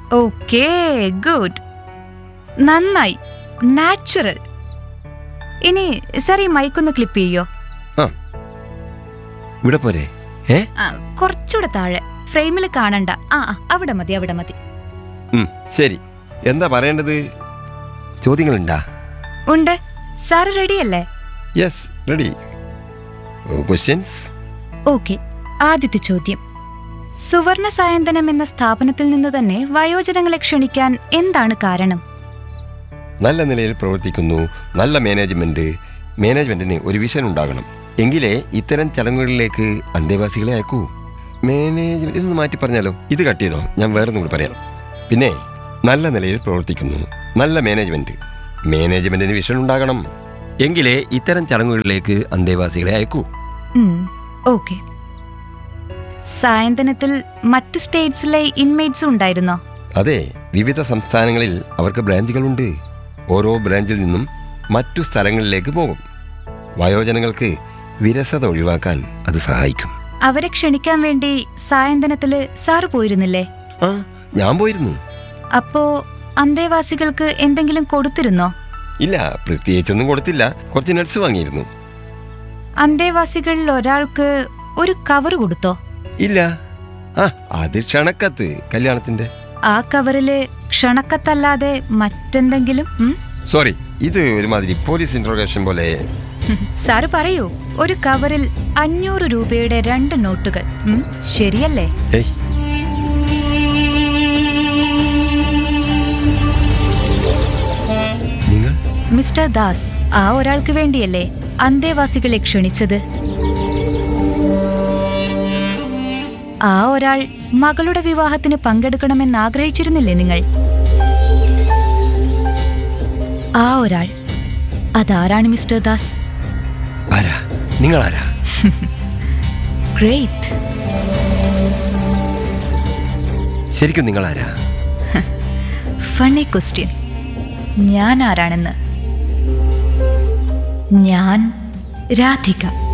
Okay, good. നന്നായി. Natural. ഇനി sir ഈ മൈക്കൊന്ന് ക്ലിപ്പ് ചെയ്യോ? ആ, ഇവിടെ പോരെ? കുറച്ചുകൂടെ താഴെ, ഫ്രെയിമിൽ കാണണ്ട. അവിടെ മതി, അവിടെ മതി. ശരി. എന്താ പറയേണ്ടത്? ചോദ്യങ്ങളുണ്ടാ? ഉണ്ട്. സാറ് റെഡിയല്ലേ? Yes, ready. ക്വസ്റ്റ്യൻസ്? ഓക്കെ. ആദ്യത്തെ ചോദ്യം. സുവർണ സായന്തനം എന്ന സ്ഥാപനത്തിൽ നിന്ന് തന്നെ വയോജനങ്ങളെ ക്ഷണിക്കാൻ എന്താണ് കാരണം? നല്ല നിലയിൽ പ്രവർത്തിക്കുന്നു, നല്ല മാനേജ്മെന്റിന് ഒരു വിഷൻ ഉണ്ടാകണം. എങ്കിലേ ഇത്തരം ചടങ്ങുകളിലേക്ക് അന്തേവാസികളെ അയക്കൂ. മാനേജ്മെന്റ് ഇതൊന്ന് മാറ്റി പറഞ്ഞാലോ? ഇത് കട്ട് ചെയ്തോ, ഞാൻ വേറൊന്നും കൂടി പറയാം. പിന്നെ നല്ല നിലയിൽ പ്രവർത്തിക്കുന്നു, നല്ല മാനേജ്മെന്റിന് വിഷൻ ഉണ്ടാകണം. എങ്കിലേ ഇത്തരം ചടങ്ങുകളിലേക്ക് അന്തേവാസികളെ അയക്കൂ. ഓക്കെ. സായന്തനത്തിൽ മറ്റ് സ്റ്റേറ്റ്സിലെ ഇൻമേറ്റ്സും ഉണ്ടായിരുന്നോ? അതെ, വിവിധ സംസ്ഥാനങ്ങളിൽ അവർക്ക് ബ്രാഞ്ചുകളുണ്ട്. ഓരോ ബ്രാഞ്ചിൽ നിന്നും മറ്റു സ്ഥലങ്ങളിലേക്ക് പോകും. വയോജനങ്ങൾക്ക് വിരസത ഒഴിവാക്കാൻ അത് സഹായിക്കും. അവരെ ക്ഷണിക്കാൻ വേണ്ടി സായന്തനത്തില് സാറ് പോയിരുന്നില്ലേ? ഞാൻ പോയിരുന്നു. അപ്പോ അന്തേവാസികൾക്ക് എന്തെങ്കിലും കൊടുത്തിരുന്നോ? ഇല്ല, പ്രത്യേകിച്ചൊന്നും കൊടുത്തില്ല. കുറച്ച് നട്സ് വാങ്ങിയിരുന്നു. അന്തേവാസികളിൽ ഒരാൾക്ക് ഒരു കവർ കൊടുത്തോ? ഇല്ല. അത് ക്ഷണക്കത്ത്, കല്യാണത്തിന്റെ. ആ കവറില് ക്ഷണക്കത്തല്ലാതെ മറ്റെന്തെങ്കിലും? സോറി, ഇത് ഒരുമാതിരി പോലീസ് ഇന്ററോഗേഷൻ പോലെ. സാറ് പറയൂ. ഒരു കവറിൽ 500 രൂപയുടെ 2 നോട്ടുകൾ, ശരിയല്ലേ? മിസ്റ്റർ ദാസ്, ആ ഒരാൾക്ക് വേണ്ടിയല്ലേ അന്തേവാസികളെ ക്ഷണിച്ചത്? ആ ഒരാൾ മകളുടെ വിവാഹത്തിന് പങ്കെടുക്കണമെന്ന് ആഗ്രഹിച്ചിരുന്നില്ലേ നിങ്ങൾ? ആ ഒരാൾ അതാരാണ് മിസ്റ്റർ ദാസ്? നിങ്ങളാരാ? ഗ്രേറ്റ്. ശരിക്കും നിങ്ങളാരാ? Funny question. ഞാൻ ആരാണെന്ന്? ഞാൻ രാധിക.